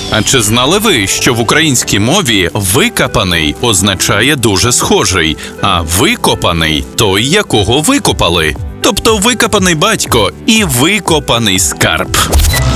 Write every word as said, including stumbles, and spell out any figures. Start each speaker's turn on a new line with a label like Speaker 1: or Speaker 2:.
Speaker 1: А чи знали ви, що в українській мові «викопаний» означає «дуже схожий», а «викопаний» – той, якого викопали? Тобто викопаний батько і викопаний скарб.